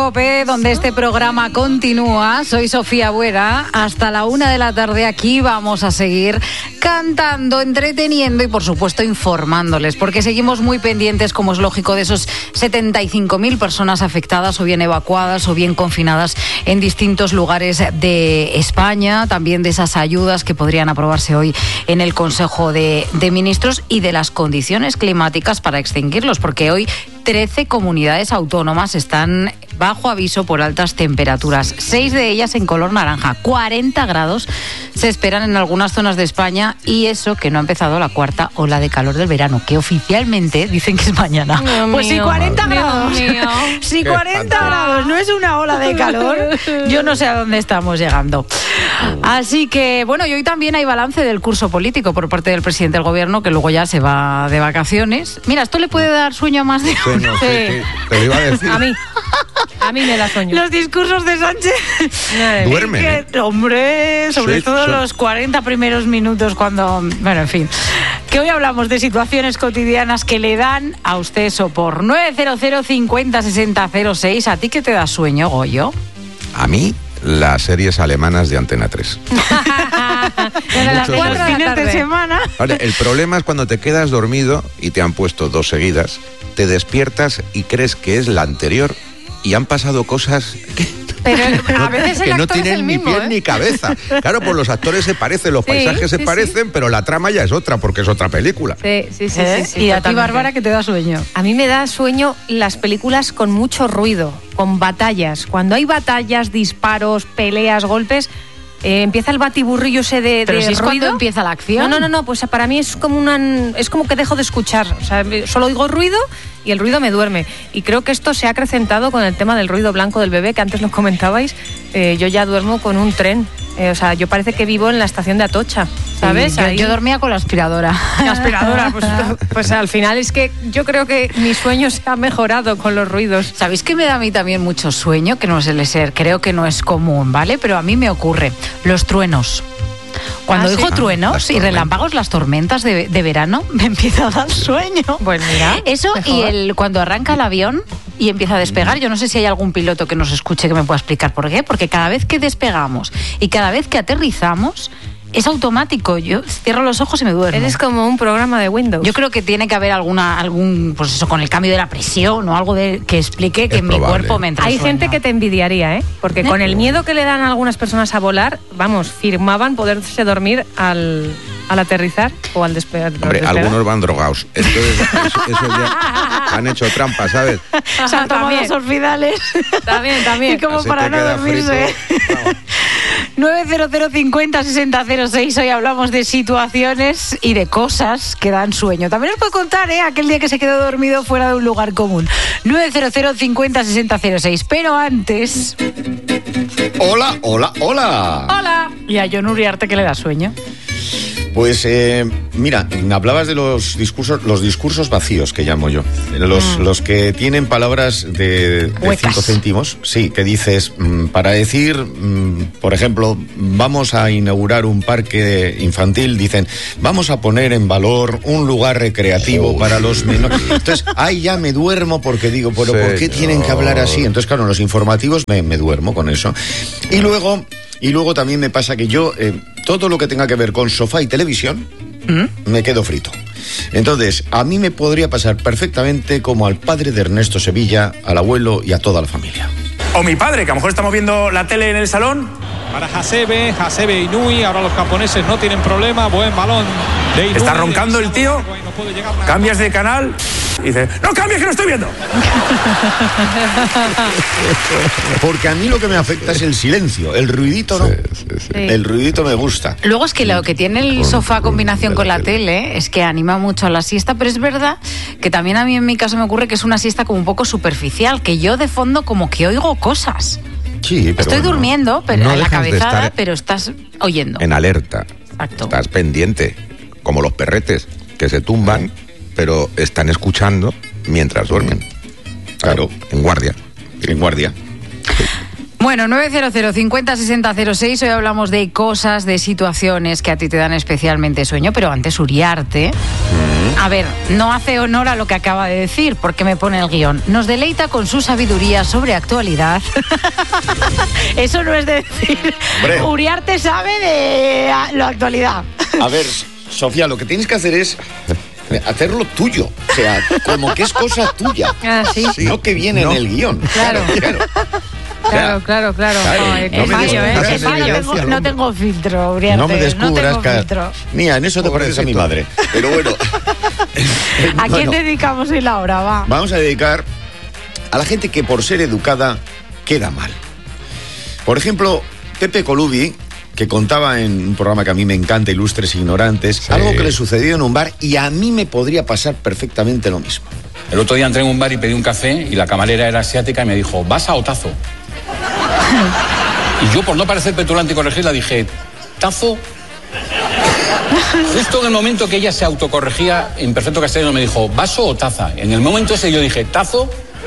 COPE, donde este programa continúa. Soy Sofía Buera. Hasta la 1 de la tarde aquí vamos a seguir cantando, entreteniendo y, por supuesto, informándoles, porque seguimos muy pendientes, como es lógico, de esos 75.000 personas afectadas o bien evacuadas o bien confinadas en distintos lugares de España, también de esas ayudas que podrían aprobarse hoy en el Consejo de Ministros y de las condiciones climáticas para extinguirlos, porque hoy 13 comunidades autónomas están bajo aviso por altas temperaturas, 6 de ellas en color naranja. 40 grados se esperan en algunas zonas de España, y eso que no ha empezado la cuarta ola de calor del verano, que oficialmente dicen que es mañana. Pues si 40 grados, si 40 grados no es una ola de calor, yo no sé a dónde estamos llegando. Así que, bueno, y hoy también hay balance del curso político por parte del presidente del gobierno, que luego ya se va de vacaciones. Mira, esto le puede dar sueño a más de uno. Sí, te lo iba a decir. A mí me da sueño. Los discursos de Sánchez. Duerme. Hombre, sobre todo los 40 primeros minutos cuando... Bueno, en fin. Que hoy hablamos de situaciones cotidianas que le dan a usted sopor. 900 50 60 06. ¿A ti qué te da sueño, Goyo? A mí, las series alemanas de Antena 3. Desde las 4 fines de semana. Ahora, el problema es cuando te quedas dormido y te han puesto 2 seguidas, te despiertas y crees que es la anterior y han pasado cosas Pero a veces el que no actor es tienen el ni mismo, pie ni cabeza. Claro, pues los actores se parecen, los paisajes se parecen, pero la trama ya es otra, porque es otra película. Sí. Y a ti, totalmente. Bárbara, ¿qué te da sueño? A mí me da sueño las películas con mucho ruido, con batallas. Cuando hay batallas, disparos, peleas, golpes, empieza el batiburrillo ese de Pero si es ruido. cuando empieza la acción. No, pues para mí es como que dejo de escuchar. O sea, solo oigo ruido y el ruido me duerme. Y creo que esto se ha acrecentado con el tema del ruido blanco del bebé, que antes lo comentabais. Yo ya duermo con un tren. O sea, yo parece que vivo en la estación de Atocha, ¿sabes? Sí, yo dormía con la aspiradora. La aspiradora, pues al final es que yo creo que mi sueño se ha mejorado con los ruidos. ¿Sabéis que me da a mí también mucho sueño? Que no suele ser, creo que no es común, ¿vale? Pero a mí me ocurre. Los truenos. Cuando oigo truenos y relámpagos, las tormentas de verano, me empieza a dar sueño. Pues mira, eso mejor. Y cuando arranca el avión y empieza a despegar, yo no sé si hay algún piloto que nos escuche que me pueda explicar por qué, porque cada vez que despegamos y cada vez que aterrizamos, es automático. Yo cierro los ojos y me duermo. Eres como un programa de Windows. Yo creo que tiene que haber algún, pues eso, con el cambio de la presión o algo que explique que mi cuerpo me entra Hay sueño. gente que te envidiaría, ¿eh? Porque con el miedo que le dan a algunas personas a volar, vamos, firmaban poderse dormir al aterrizar o al despegar. Hombre, algunos van drogados. Entonces, eso ya han hecho trampa, ¿sabes? Se han tomado los orfidales. También. Y como Así para te no queda dormirse. frito. 900 50 60 06. Hoy hablamos de situaciones y de cosas que dan sueño. También os puedo contar, aquel día que se quedó dormido fuera de un lugar común. 900 50 60 06. Pero antes... Hola. ¡Hola! ¿Y a Jon Uriarte qué le da sueño? Pues mira, hablabas de los discursos vacíos, que llamo yo. Los que tienen palabras de 5 céntimos. Sí, que dices, para decir, por ejemplo, vamos a inaugurar un parque infantil, dicen, vamos a poner en valor un lugar recreativo para los menores. Entonces, ahí ya me duermo porque digo, pero ¿por qué tienen que hablar así? Entonces, claro, en los informativos me duermo con eso. Y luego también me pasa que yo, todo lo que tenga que ver con sofá y televisión, me quedo frito. Entonces, a mí me podría pasar perfectamente como al padre de Ernesto Sevilla, al abuelo y a toda la familia. O mi padre, que a lo mejor estamos viendo la tele en el salón. Para Hasebe Inui, ahora los japoneses no tienen problema, buen balón de Inui. Está roncando el tío, cambias de canal y dices, ¡no cambies que no estoy viendo! Porque a mí lo que me afecta es el silencio, el ruidito no. Sí. El ruidito me gusta. Luego es que lo que tiene el sofá a combinación con la tele es que anima mucho a la siesta, pero es verdad que también a mí en mi caso me ocurre que es una siesta como un poco superficial, que yo de fondo como que oigo cosas. Sí, pero Estoy durmiendo, pero no en la dejas de cabezada, estar pero estás oyendo. en alerta. Exacto. Estás pendiente, como los perretes, que se tumban, pero están escuchando mientras duermen. Claro. En guardia. En guardia. Bueno, 900 50 60 06. Hoy hablamos de cosas, de situaciones que a ti te dan especialmente sueño, pero antes Uriarte, a ver, no hace honor a lo que acaba de decir, porque me pone el guión. Nos deleita con su sabiduría sobre actualidad. Eso no es decir. Hombre. Uriarte sabe de la actualidad. A ver, Sofía, lo que tienes que hacer es hacerlo tuyo. O sea, como que es cosa tuya. Ah, sí. No que viene en el guión. Claro. Claro. No tengo filtro, Uriarte. No me descubras, no tengo filtro. Mía, en eso te pareces a mi madre. Pero bueno. ¿A quién dedicamos hoy la hora? Va. Vamos a dedicar a la gente que por ser educada queda mal. Por ejemplo, Pepe Colubi, que contaba en un programa que a mí me encanta, Ilustres Ignorantes, algo que le sucedió en un bar y a mí me podría pasar perfectamente lo mismo. El otro día entré en un bar y pedí un café y la camarera era asiática y me dijo, ¿vas a o tazo? Y yo, por no parecer petulante y corregirla, dije, ¿tazo? Justo en el momento que ella se autocorregía en perfecto castellano me dijo, ¿vaso o taza? En el momento ese yo dije, ¿tazo?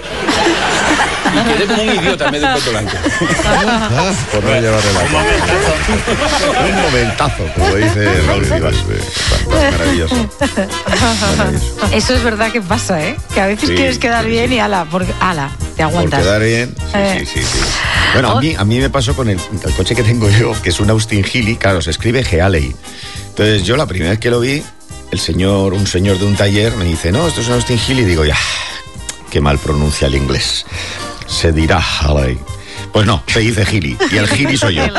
Y quedé como un idiota en vez de un petulante. Por no llevarle la Un momentazo, como dice Raúl Rivas. Maravilloso. Eso es verdad que pasa, ¿eh? Que a veces quieres quedar bien y te aguantas. Por quedar bien, sí. Bueno, a mí me pasó con el coche que tengo yo, que es un Austin Healey, claro, se escribe Healey. Entonces yo la primera vez que lo vi, un señor de un taller me dice, no, esto es un Austin Healey, y digo, ya, qué mal pronuncia el inglés. Se dirá Healey. Pues no, se dice Healey, y el Healey soy yo.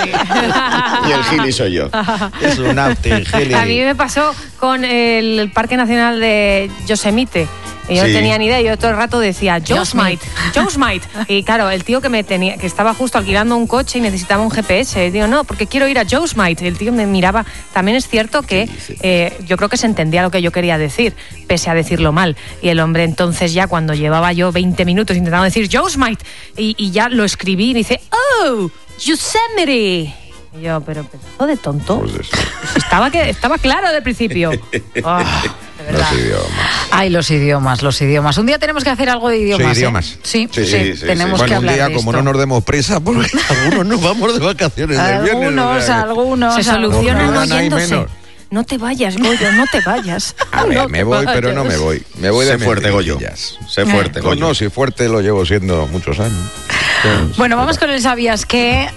Es un Austin Healey. A mí me pasó con el Parque Nacional de Yosemite. Y yo no tenía ni idea, yo todo el rato decía Yosemite. Y claro, el tío que estaba justo alquilando un coche y necesitaba un GPS, digo, no, porque quiero ir a Yosemite. El tío me miraba. También es cierto que yo creo que se entendía lo que yo quería decir, pese a decirlo mal. Y el hombre entonces ya cuando llevaba yo 20 minutos intentando decir Yosemite y ya lo escribí y me dice, ¡oh! Yosemite. Y yo, pero de tonto. Pues estaba claro del principio. Oh, de verdad. Los idiomas. Los idiomas. Un día tenemos que hacer algo de idiomas. Sí, idiomas. Sí, tenemos que hablar de esto. Un día, como no nos demos prisa, porque algunos nos vamos de vacaciones del viernes. Algunos. Se solucionan oyéndose. No te vayas, Goyo, no te vayas. A ver, me voy, pero no me voy. Me voy de fuerte, Goyo. Sé fuerte, Goyo. No, si fuerte lo llevo siendo muchos años. Bueno, vamos con el ¿sabías qué?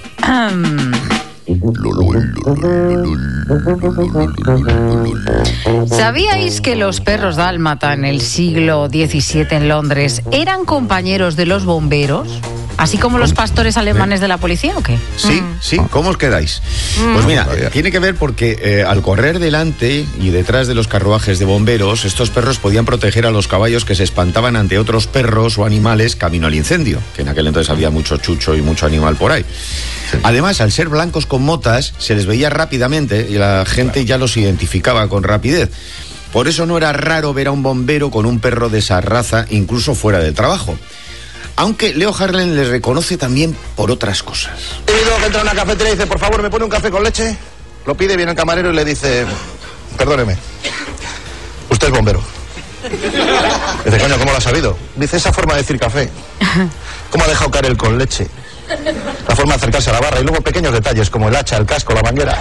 ¿Sabíais que los perros dálmata en el siglo XVII en Londres eran compañeros de los bomberos? ¿Así como los pastores alemanes de la policía o qué? Sí. ¿Cómo os quedáis? Pues mira, tiene que ver porque al correr delante y detrás de los carruajes de bomberos, estos perros podían proteger a los caballos que se espantaban ante otros perros o animales camino al incendio, que en aquel entonces había mucho chucho y mucho animal por ahí. Además, al ser blancos con motas, se les veía rápidamente y la gente ya los identificaba con rapidez. Por eso no era raro ver a un bombero con un perro de esa raza, incluso fuera del trabajo. Aunque Leo Harlem les reconoce también por otras cosas. He oído que entra a una cafetería y dice, por favor, ¿me pone un café con leche? Lo pide, viene el camarero y le dice, perdóneme, usted es bombero. Dice, coño, ¿cómo lo ha sabido? Dice, esa forma de decir café. ¿Cómo ha dejado caer el con leche? La forma de acercarse a la barra y luego pequeños detalles como el hacha, el casco, la manguera.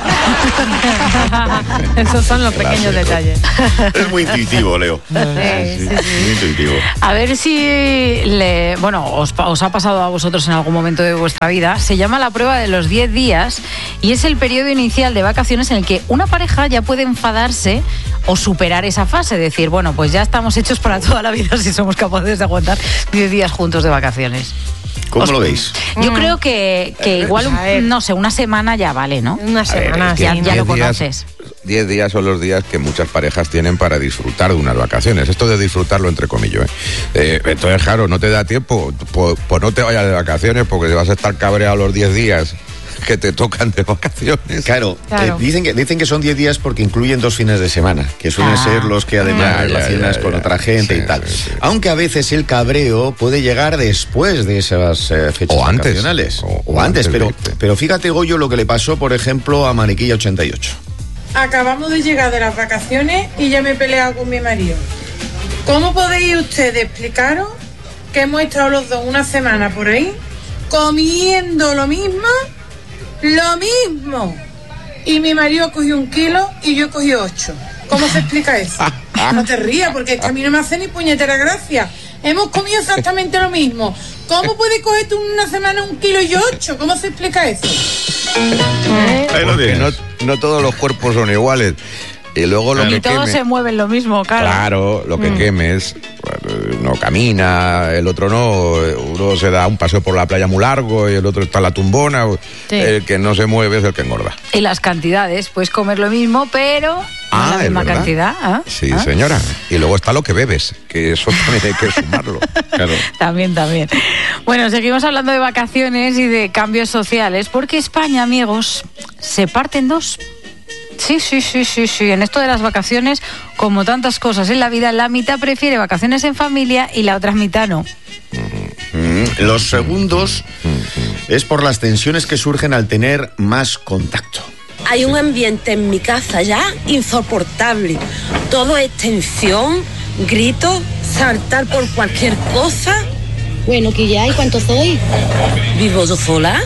Esos son los pequeños detalles. Es muy intuitivo, Leo. Sí. Muy intuitivo. A ver si os ha pasado a vosotros en algún momento de vuestra vida. Se llama la prueba de los 10 días y es el periodo inicial de vacaciones en el que una pareja ya puede enfadarse o superar esa fase. Decir, bueno, pues ya estamos hechos para toda la vida si somos capaces de aguantar 10 días juntos de vacaciones. ¿Cómo lo veis? Yo creo que igual, no sé, una semana ya vale, ¿no? Una semana, ya lo conoces. 10 días son los días que muchas parejas tienen para disfrutar de unas vacaciones. Esto de disfrutarlo entre comillas. Entonces, claro, no te da tiempo. Pues no te vayas de vacaciones porque vas a estar cabreado los 10 días que te tocan de vacaciones. Claro. Dicen que son 10 días porque incluyen 2 fines de semana, que suelen ser los que además relacionas con otra gente y tal. Sí. Aunque a veces el cabreo puede llegar después de esas fechas vacacionales. O antes, pero fíjate, Goyo, lo que le pasó, por ejemplo, a Maniquilla 88. Acabamos de llegar de las vacaciones y ya me he peleado con mi marido. ¿Cómo podéis ustedes explicaros que hemos estado los dos una semana por ahí comiendo lo mismo. Y mi marido cogió 1 kilo y yo cogí 8. ¿Cómo se explica eso? No te rías, porque es que a mí no me hace ni puñetera gracia. Hemos comido exactamente lo mismo. ¿Cómo puedes coger tú una semana 1 kilo y yo 8? ¿Cómo se explica eso? Porque no todos los cuerpos son iguales. Y luego lo que todos se mueven lo mismo, claro. Claro, lo que quemes, uno camina, el otro no, uno se da un paseo por la playa muy largo y el otro está en la tumbona. Sí. El que no se mueve es el que engorda. Y las cantidades, puedes comer lo mismo, pero no la misma cantidad. Sí, señora. Y luego está lo que bebes, que eso también hay que sumarlo. Claro. También. Bueno, seguimos hablando de vacaciones y de cambios sociales, porque España, amigos, se parte en 2. Sí. En esto de las vacaciones, como tantas cosas en la vida, la mitad prefiere vacaciones en familia y la otra mitad no. Los segundos es por las tensiones que surgen al tener más contacto. Hay un ambiente en mi casa ya insoportable. Todo es tensión, gritos, saltar por cualquier cosa. Bueno, ¿qué ya? ¿Y cuánto soy? ¿Vivo yo sola?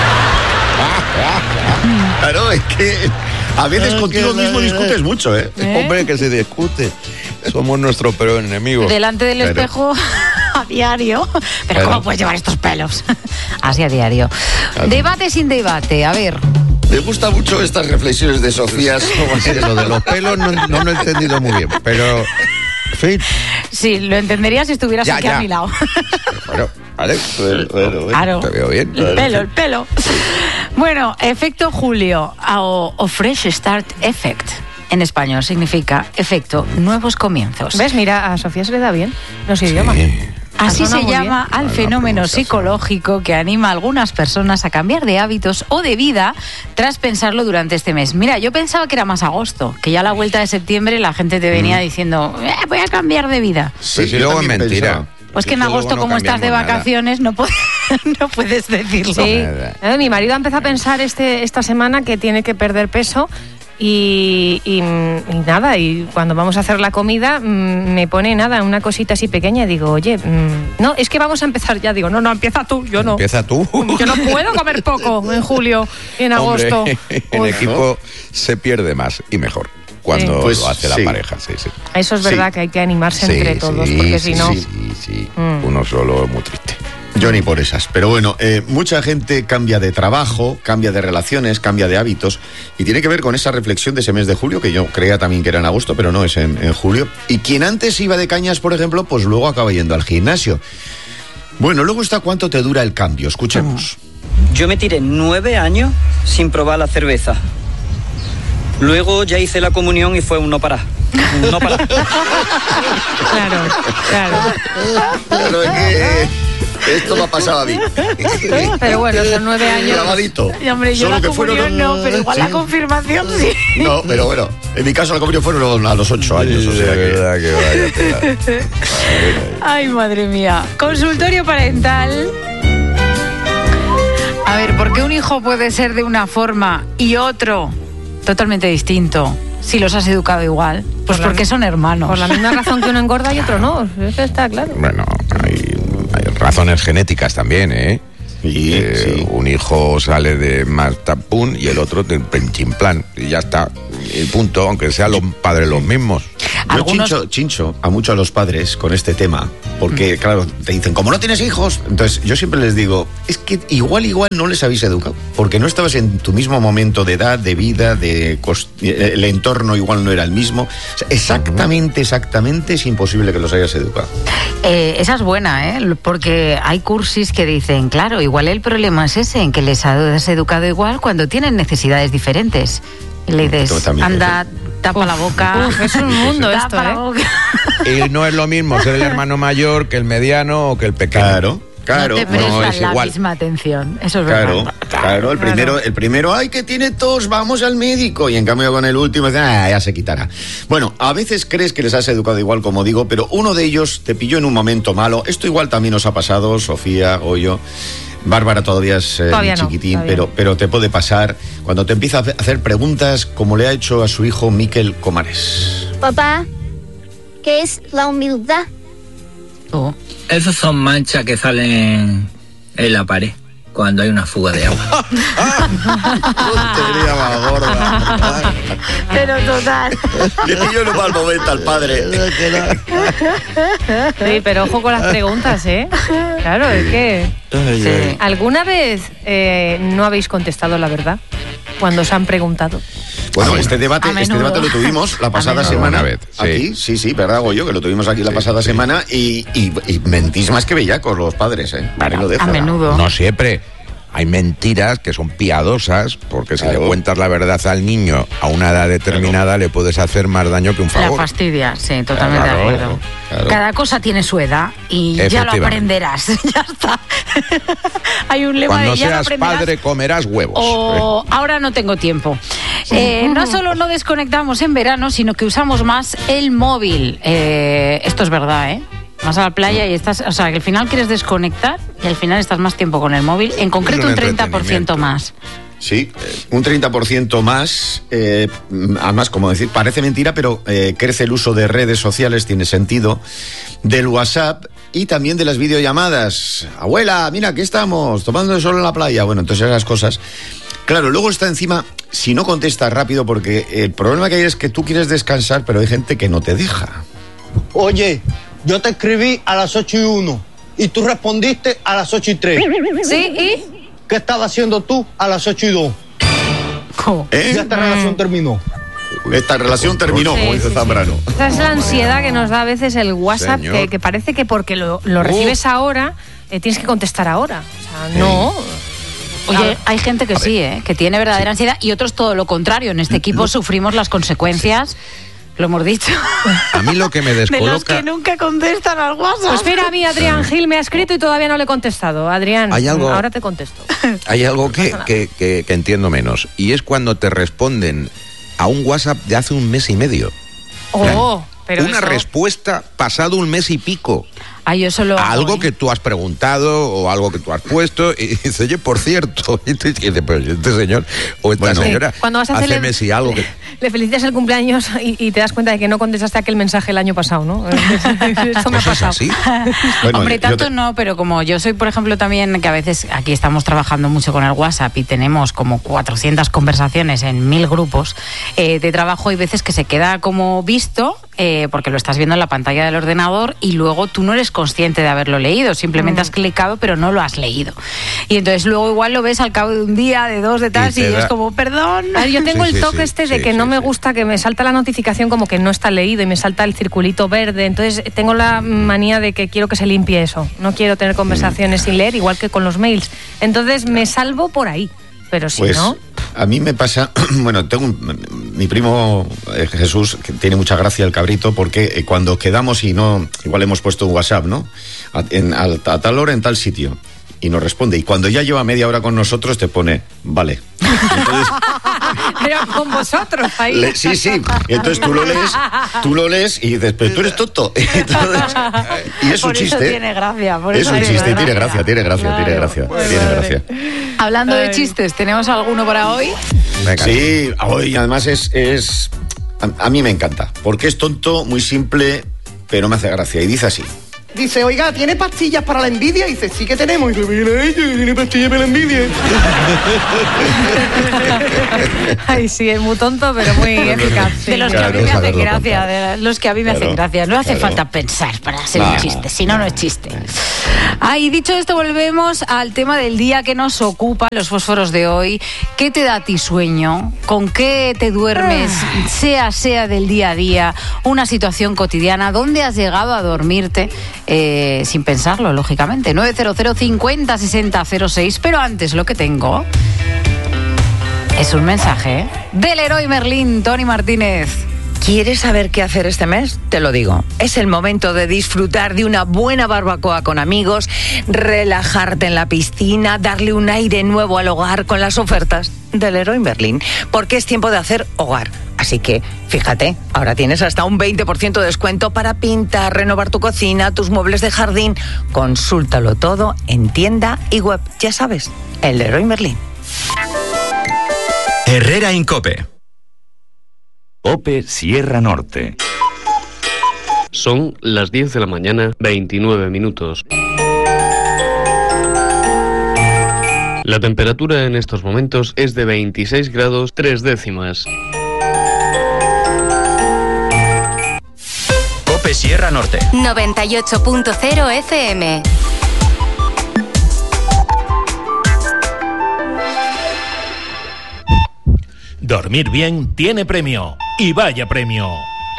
Claro, es que a veces contigo mismo discutes mucho, ¿eh? Hombre, que se discute. Somos nuestro peor enemigo. Delante del espejo a diario. Pero ¿cómo puedes llevar estos pelos? Así a diario. Debate sin debate, a ver. Me gustan mucho estas reflexiones de Sofía. Lo de los pelos no lo he entendido muy bien, pero... En fin. Sí, lo entendería si estuvieras aquí a mi lado. Bueno, vale. Claro. Te veo bien. El pelo. Bueno, efecto Julio o Fresh Start Effect. En español significa efecto nuevos comienzos. ¿Ves? Mira, a Sofía se le da bien los idiomas. Así se llama al fenómeno psicológico que anima a algunas personas a cambiar de hábitos o de vida tras pensarlo durante este mes. Mira, yo pensaba que era más agosto, que ya a la vuelta de septiembre la gente te venía diciendo voy a cambiar de vida. Sí, luego es mentira. Pues que en agosto, como estás de vacaciones, no puedes decirlo. Sí. Mi marido ha empezado a pensar esta semana que tiene que perder peso. Y nada, y cuando vamos a hacer la comida me pone una cosita así pequeña y digo, oye, no, es que vamos a empezar ya. Digo, no, empieza tú, yo no. Empieza tú. Yo no puedo comer poco en julio y en agosto. En equipo se pierde más y mejor cuando lo hace la pareja. Sí. Eso es verdad, que hay que animarse entre todos, porque si no... Sí. Uno solo es muy triste. Yo ni por esas. Pero bueno, mucha gente cambia de trabajo, cambia de relaciones, cambia de hábitos. Y tiene que ver con esa reflexión de ese mes de julio, que yo creía también que era en agosto, pero no, es en julio. Y quien antes iba de cañas, por ejemplo, pues luego acaba yendo al gimnasio. Bueno, luego está cuánto te dura el cambio. Escuchemos. Yo me tiré 9 años sin probar la cerveza. Luego ya hice la comunión y fue un no parar. No parar. Claro, es que... Esto me ha pasado a mí. Pero bueno, son 9 años. Grabadito. Y hombre, yo la comunión no, pero igual la confirmación sí. No, pero bueno, en mi caso la comunión fueron a los 8 años. O sea que vaya. Ay, madre mía. Consultorio parental. A ver, ¿por qué un hijo puede ser de una forma y otro totalmente distinto si los has educado igual? Pues porque son hermanos. Por la misma razón que uno engorda y otro no. Eso está claro. Bueno, hay razones genéticas también, ¿eh? Sí. Un hijo sale de más tapún y el otro de penchimplan. Y ya está. El punto, aunque sean los padres los mismos. Yo chincho a muchos a los padres con este tema, porque claro, te dicen, como no tienes hijos, entonces yo siempre les digo, es que igual no les habéis educado, porque no estabas en tu mismo momento de edad, de vida, el entorno igual no era el mismo. O sea, exactamente, es imposible que los hayas educado. Esa es buena, porque hay cursis que dicen, claro, igual el problema es ese, en que les has educado igual cuando tienen necesidades diferentes. Y le dices, anda, tapa la boca. Es un mundo esto, tapa la boca. Y no es lo mismo ser el hermano mayor que el mediano o que el pequeño. Claro. No te prestan es la igual. misma atención. Eso es verdad. Claro, el primero, ay, que tiene tos, vamos al médico. Y en cambio con el último, ya se quitará. Bueno, a veces crees que les has educado igual, como digo, pero uno de ellos te pilló en un momento malo. Esto igual también nos ha pasado, Sofía o yo. Bárbara todavía es chiquitín, pero te puede pasar cuando te empieza a hacer preguntas como le ha hecho a su hijo Miquel Comares. Papá, ¿qué es la humildad? Esas son manchas que salen en la pared. cuando hay una fuga de agua. Tontería más gorda. Pero total. Yo no mal momento al padre. Sí, pero ojo con las preguntas, ¿eh? Claro, es que... Sí. ¿Alguna vez no habéis contestado la verdad cuando os han preguntado? Bueno, este debate lo tuvimos la pasada semana. Vez, sí. Aquí, sí, ¿verdad, Goyo? Que lo tuvimos aquí la pasada semana y mentís más que bellacos los padres, ¿eh? A menudo. No siempre. Hay mentiras que son piadosas, porque si le cuentas la verdad al niño a una edad determinada le puedes hacer más daño que un favor. La fastidia, sí, totalmente de acuerdo. Claro. Cada cosa tiene su edad y ya lo aprenderás. Ya está. Hay un lema Cuando de ya lo seas aprenderás. padre comerás huevos. O ahora no tengo tiempo. No solo no desconectamos en verano, sino que usamos más el móvil. Esto es verdad, ¿eh? Vas a la playa y estás... O sea, que al final quieres desconectar y al final estás más tiempo con el móvil. En concreto un 30% más. Sí, un 30% más. Además, como decir, parece mentira, pero crece el uso de redes sociales, tiene sentido, del WhatsApp y también de las videollamadas. Abuela, mira, aquí estamos, tomando el sol en la playa. Bueno, entonces esas cosas. Claro, luego está encima, si no contestas rápido, porque el problema que hay es que tú quieres descansar, pero hay gente que no te deja. Oye, yo te escribí a las 8:01 y tú respondiste a las 8:03. Sí, ¿y? ¿Qué estabas haciendo tú a las 8:02? Ya esta relación terminó. Esta relación terminó, como dice Zambrano. Esa es la ansiedad que nos da a veces el WhatsApp, que parece que porque lo recibes ahora, tienes que contestar ahora. O sea, no... Oye, hay gente que sí, que tiene verdadera ansiedad y otros todo lo contrario. En este equipo sufrimos las consecuencias. Lo hemos dicho. A mí lo que me descoloca... De los que nunca contestan al WhatsApp. Pues mira, a mí Adrián Gil me ha escrito y todavía no le he contestado. Adrián, ahora te contesto. Hay algo que entiendo menos, y es cuando te responden a un WhatsApp de hace un mes y medio. Pero una respuesta pasado un mes y pico. Yo solo algo que tú has preguntado o algo que tú has puesto y dices, oye, por cierto, y dice, pero este señor o esta señora cuando vas a hace mes y algo que... Le felicitas el cumpleaños y te das cuenta de que no contestaste aquel mensaje el año pasado, ¿no? Eso me ha pasado. ¿Así? Bueno, hombre, tanto no, pero como yo soy, por ejemplo, también, que a veces aquí estamos trabajando mucho con el WhatsApp y tenemos como 400 conversaciones en 1000 grupos de trabajo, hay veces que se queda como visto porque lo estás viendo en la pantalla del ordenador y luego tú no eres consciente de haberlo leído, simplemente has clicado pero no lo has leído. Y entonces luego igual lo ves al cabo de un día, de dos, de tal, y es como, perdón. Yo tengo el toque de que no me gusta, que me salta la notificación como que no está leído y me salta el circulito verde, entonces tengo la manía de que quiero que se limpie eso. No quiero tener conversaciones sin leer, igual que con los mails. Entonces me salvo por ahí. Pero si pues, no... A mí me pasa, bueno, mi primo Jesús, que tiene mucha gracia el cabrito, porque cuando quedamos y no, igual hemos puesto un WhatsApp, ¿no? A tal hora en tal sitio. Y nos responde. Y cuando ya lleva media hora con nosotros te pone, vale. Entonces, pero con vosotros ahí. Sí. Entonces tú lo lees y dices, pero tú eres tonto. Entonces, y es un chiste. Por eso tiene gracia. Es un chiste y tiene gracia. Hablando de chistes, ¿tenemos alguno para hoy? Venga. Sí, hoy además es a mí me encanta, porque es tonto, muy simple, pero me hace gracia. Y dice así. Dice, oiga, ¿tiene pastillas para la envidia? Y dice, sí que tenemos. Y dice, mira ella, tiene pastillas para la envidia. Ay, sí, es muy tonto, pero muy eficaz. Sí. De los que a mí me hacen gracia, de los que a mí me hacen gracia. No hace falta pensar para hacer un chiste, si no, no es chiste. Y dicho esto, volvemos al tema del día que nos ocupa, los fósforos de hoy. ¿Qué te da a ti sueño? ¿Con qué te duermes? Sea del día a día, una situación cotidiana. ¿Dónde has llegado a dormirte? Sin pensarlo, lógicamente. 900 50 60 06. Pero antes lo que tengo es un mensaje del Leroy Merlin, Tony Martínez. ¿Quieres saber qué hacer este mes? Te lo digo. Es el momento de disfrutar de una buena barbacoa con amigos, relajarte en la piscina, darle un aire nuevo al hogar con las ofertas del Leroy Merlin, porque es tiempo de hacer hogar. Así que, fíjate, ahora tienes hasta un 20% de descuento para pintar, renovar tu cocina, tus muebles de jardín. Consúltalo todo en tienda y web. Ya sabes, el Leroy Merlin. Herrera Incope. COPE Sierra Norte. Son las 10 de la mañana, 29 minutos. La temperatura en estos momentos es de 26 grados 3 décimas. COPE Sierra Norte. 98.0 FM. Dormir bien tiene premio. Y vaya premio.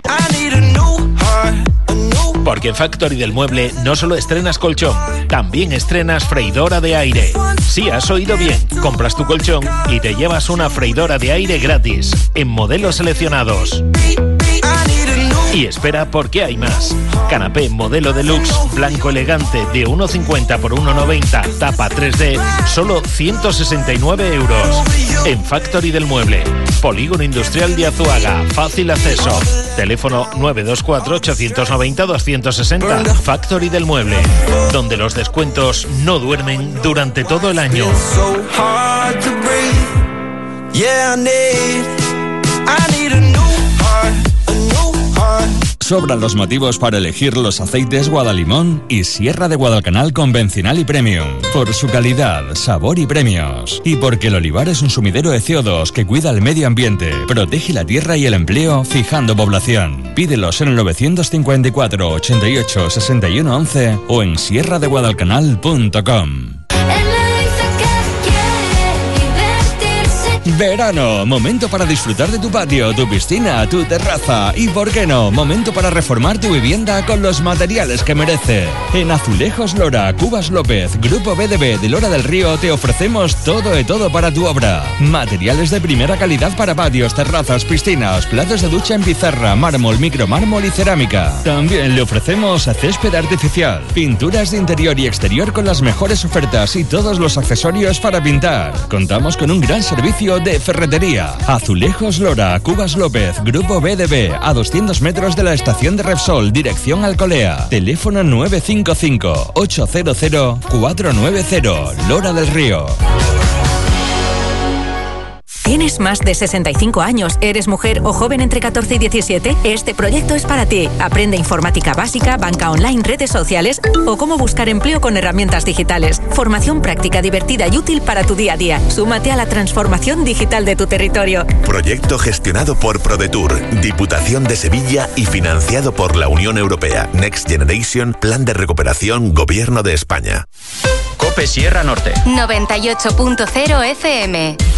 Porque en Factory del Mueble no solo estrenas colchón, también estrenas freidora de aire. Sí, has oído bien. Compras tu colchón y te llevas una freidora de aire gratis, en modelos seleccionados. Y espera, porque hay más. Canapé modelo deluxe, blanco elegante, de 1,50 por 1,90, tapa 3D, solo 169 euros. En Factory del Mueble, Polígono Industrial de Azuaga, fácil acceso. Teléfono 924-890-260. Factory del Mueble, donde los descuentos no duermen durante todo el año. Sobran los motivos para elegir los aceites Guadalimón y Sierra de Guadalcanal convencional y premium. Por su calidad, sabor y premios. Y porque el olivar es un sumidero de CO2 que cuida el medio ambiente, protege la tierra y el empleo, fijando población. Pídelos en el 954 88 61 11 o en sierradeguadalcanal.com. Verano, momento para disfrutar de tu patio, tu piscina, tu terraza y, ¿por qué no?, momento para reformar tu vivienda con los materiales que merece. En Azulejos Lora, Cubas López, Grupo BDB de Lora del Río te ofrecemos todo de todo para tu obra. Materiales de primera calidad para patios, terrazas, piscinas, platos de ducha en pizarra, mármol, micromármol y cerámica. También le ofrecemos césped artificial, pinturas de interior y exterior con las mejores ofertas y todos los accesorios para pintar. Contamos con un gran servicio de ferretería. Azulejos Lora, Cubas López, Grupo BDB, a 200 metros de la estación de Repsol, dirección Alcolea. Teléfono 955-800-490, Lora del Río. ¿Tienes más de 65 años, eres mujer o joven entre 14 y 17? Este proyecto es para ti. Aprende informática básica, banca online, redes sociales o cómo buscar empleo con herramientas digitales. Formación práctica, divertida y útil para tu día a día. Súmate a la transformación digital de tu territorio. Proyecto gestionado por ProDetour, Diputación de Sevilla y financiado por la Unión Europea. Next Generation, Plan de Recuperación, Gobierno de España. COPE Sierra Norte. 98.0 FM.